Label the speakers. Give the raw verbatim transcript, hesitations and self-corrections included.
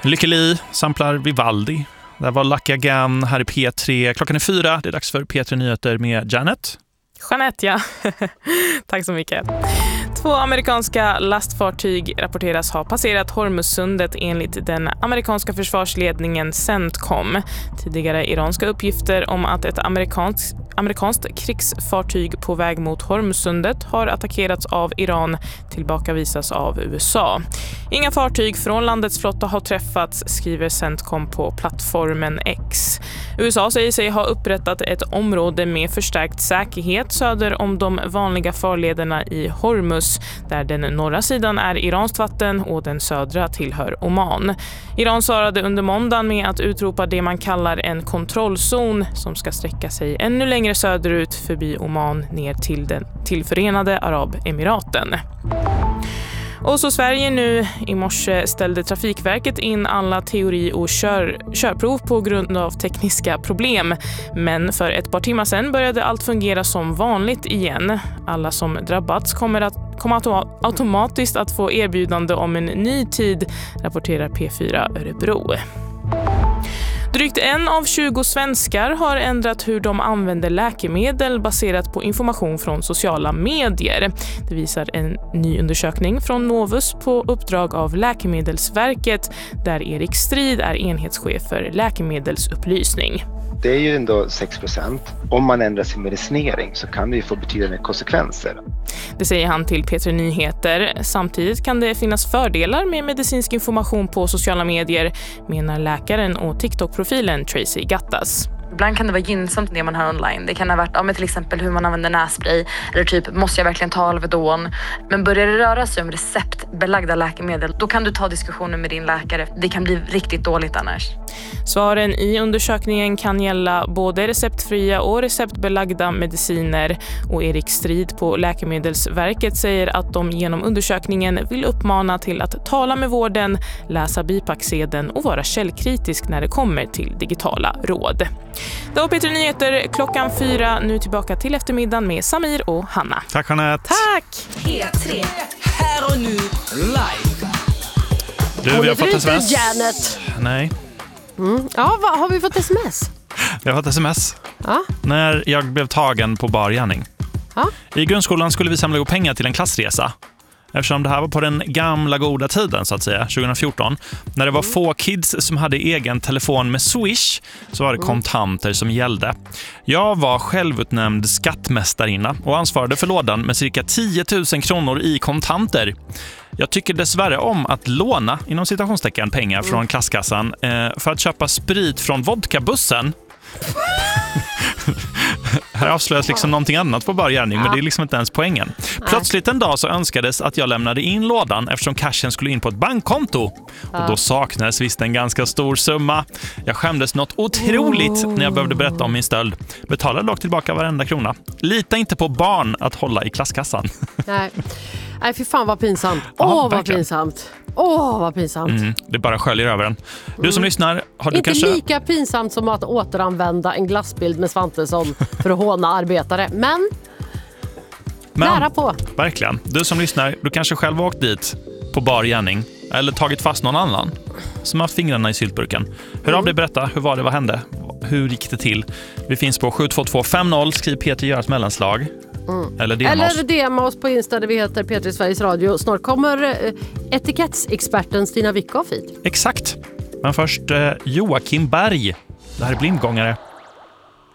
Speaker 1: Lykke Li samplar Vivaldi. Det var Lucky Again här i P tre. Klockan är fyra. Det är dags för P tre Nyheter med Janet.
Speaker 2: Jeanette, ja. Tack så mycket. Två amerikanska lastfartyg rapporteras ha passerat Hormuzsundet enligt den amerikanska försvarsledningen CENTCOM. Tidigare iranska uppgifter om att ett amerikanskt amerikanskt krigsfartyg på väg mot Hormuzsundet har attackerats av Iran tillbakavisas av U S A. Inga fartyg från landets flotta har träffats, skriver CENTCOM på plattformen X. U S A säger sig ha upprättat ett område med förstärkt säkerhet söder om de vanliga farlederna i Hormuz, där den norra sidan är iranskt vatten och den södra tillhör Oman. Iran svarade under måndagen med att utropa det man kallar en kontrollzon som ska sträcka sig ännu längre söderut förbi Oman ner till den till Förenade Arabemiraten. Och så Sverige nu. I morse ställde Trafikverket in alla teori- och kör, körprov på grund av tekniska problem. Men för ett par timmar sedan började allt fungera som vanligt igen. Alla som drabbats kommer att kommer automatiskt att få erbjudande om en ny tid, rapporterar P fyra Örebro. Drygt en av tjugo svenskar har ändrat hur de använder läkemedel baserat på information från sociala medier. Det visar en ny undersökning från Novus på uppdrag av Läkemedelsverket, där Erik Strid är enhetschef för läkemedelsupplysning.
Speaker 3: Det är ju ändå sex procent. Om man ändrar sin medicinering så kan det ju få betydande konsekvenser.
Speaker 2: Det säger han till P tre Nyheter. Samtidigt kan det finnas fördelar med medicinsk information på sociala medier, menar läkaren och TikTok-profilen Tracy Gattas.
Speaker 4: Ibland kan det vara gynnsamt det man har online. Det kan ha varit ja, men till exempel hur man använder nässpray. Eller typ, måste jag verkligen ta Alvedon? Men börjar det röra sig om receptbelagda läkemedel, då kan du ta diskussioner med din läkare. Det kan bli riktigt dåligt annars.
Speaker 2: Svaren i undersökningen kan gälla både receptfria och receptbelagda mediciner. Och Erik Strid på Läkemedelsverket säger att de genom undersökningen vill uppmana till att tala med vården, läsa bipacksedeln och vara källkritisk när det kommer till digitala råd. Det var P tre Nyheter klockan fyra. Nu tillbaka till eftermiddagen med Samir och Hanna.
Speaker 1: Tack Jeanette.
Speaker 2: Tack!
Speaker 5: P tre. Här och nu, live.
Speaker 1: Du, vi har fått sms.
Speaker 6: Janet.
Speaker 1: Nej.
Speaker 6: Mm. Ja, vad har vi fått sms?
Speaker 1: Jag har fått sms.
Speaker 6: Ja.
Speaker 1: När jag blev tagen på bar gärning.
Speaker 6: Ja.
Speaker 1: I grundskolan skulle vi samla ihop pengar till en klassresa. Eftersom det här var på den gamla goda tiden så att säga, tjugo fjorton. När det var mm. få kids som hade egen telefon med Swish så var det kontanter som gällde. Jag var självutnämnd skattmästarinna och ansvarade för lådan med cirka tio tusen kronor i kontanter. Jag tycker dessvärre om att låna inom citationstecken pengar mm. från klasskassan eh, för att köpa sprit från vodkabussen. Här avslöjas liksom någonting annat på bargärning, ja. Men det är liksom inte ens poängen. Plötsligt en dag så önskades att jag lämnade in lådan eftersom cashen skulle in på ett bankkonto. Ja. Och då saknades visst en ganska stor summa. Jag skämdes något otroligt oh. när jag behövde berätta om min stöld. Betalade dock tillbaka varenda krona. Lita inte på barn att hålla i klasskassan.
Speaker 6: Nej, Nej för fan vad pinsamt. Åh,
Speaker 1: ja,
Speaker 6: oh, vad pinsamt. Åh, oh, vad pinsamt. Mm,
Speaker 1: det bara sköljer över en. Du som mm. lyssnar, har du
Speaker 6: inte
Speaker 1: kanske...
Speaker 6: Inte lika pinsamt som att återanvända en glassbild med Svante som för att håna arbetare. Men, Men nära på.
Speaker 1: Verkligen. Du som lyssnar, du kanske själv har åkt dit på bar gärning eller tagit fast någon annan som har haft fingrarna i syltburken. Hör mm. av dig, berätta. Hur var det? Vad hände? Hur gick det till? Vi finns på sju två två fem noll. Skriv Peter Göras mellanslag. Mm. Eller D M oss.
Speaker 6: Eller D M oss på Insta där vi heter P tre Sveriges Radio. Snart kommer eh, etikettsexperten Stina Wickhoff hit.
Speaker 1: Exakt. Men först eh, Joakim Berg. Det här är Blindgångare.